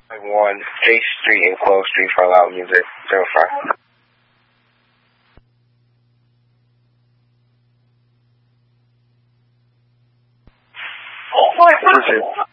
1 J Street and Clove Street for loud music. 05. Oh,